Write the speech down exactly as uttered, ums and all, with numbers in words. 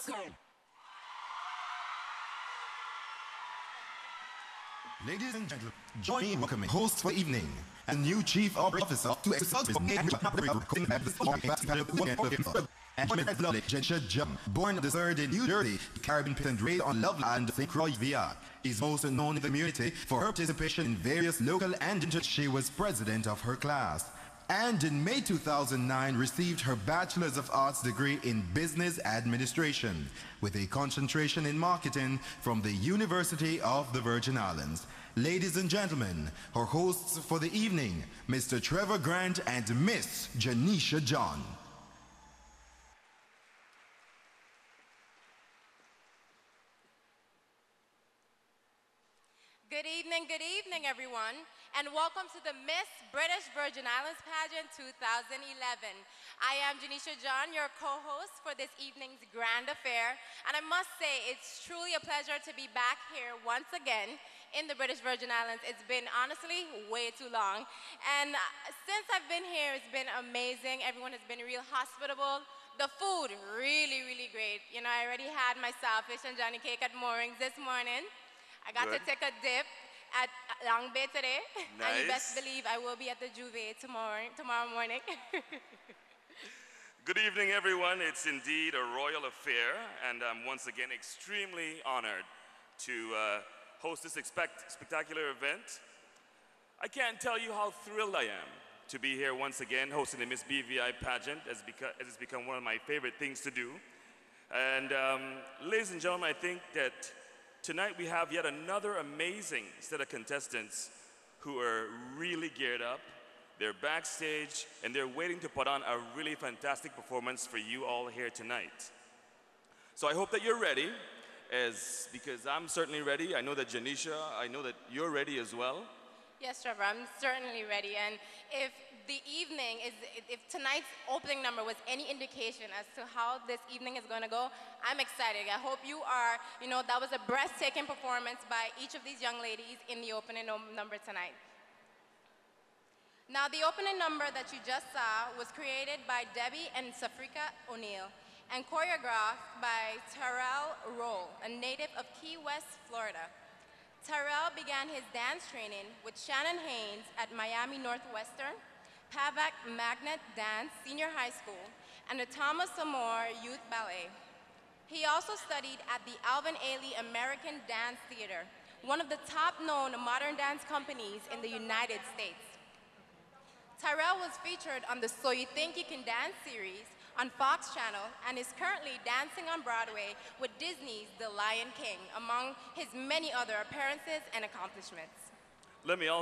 Ladies and gentlemen, join me in welcoming host for the evening and new chief operating officer to exalt and lovely Janisha John, born the third in New Jersey, Caribbean and raised on Loveland, Saint Croix, V R, is also known in the community for her participation in various local and inter. She was president of her class, and in May two thousand nine received her Bachelor's of Arts degree in Business Administration with a concentration in marketing from the University of the Virgin Islands. Ladies and gentlemen, her hosts for the evening, Mister Trevor Grant and Miss Janisha John. Good evening, good evening, everyone, and welcome to the Miss British Virgin Islands Pageant two thousand eleven. I am Janisha John, your co-host for this evening's grand affair, and I must say it's truly a pleasure to be back here once again in the British Virgin Islands. It's been, honestly, way too long, and since I've been here, it's been amazing. Everyone has been real hospitable. The food, really, really great. You know, I already had my saltfish and Johnny cake at Moorings this morning. I got Good. to take a dip at Long Bay today. Nice. And you best believe I will be at the Juve tomorrow, tomorrow morning. Good evening, everyone. It's indeed a royal affair, and I'm once again extremely honored to uh, host this expect spectacular event. I can't tell you how thrilled I am to be here once again hosting the Miss B V I pageant, as, beca as it's become one of my favorite things to do. And um, ladies and gentlemen, I think that tonight we have yet another amazing set of contestants who are really geared up. They're backstage and they're waiting to put on a really fantastic performance for you all here tonight. So I hope that you're ready, as because I'm certainly ready. I know that Janisha, I know that you're ready as well. Yes, Trevor, I'm certainly ready. And if the evening is, if tonight's opening number was any indication as to how this evening is going to go, I'm excited. I hope you are. You know, that was a breathtaking performance by each of these young ladies in the opening number tonight. Now, the opening number that you just saw was created by Debbie and Safrika O'Neill and choreographed by Terrell Roll, a native of Key West, Florida. Terrell began his dance training with Shannon Haynes at Miami Northwestern, Pavac Magnet Dance Senior High School, and the Thomas Amore Youth Ballet. He also studied at the Alvin Ailey American Dance Theater, one of the top-known modern dance companies in the United States. Tyrell was featured on the So You Think You Can Dance series on Fox Channel and is currently dancing on Broadway with Disney's The Lion King, among his many other appearances and accomplishments. Let me also